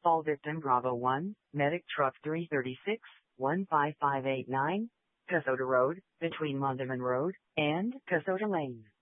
Fall victim Bravo 1, medic truck 336, 15589, Kasota Road, between Mondaman Road and Kasota Lane.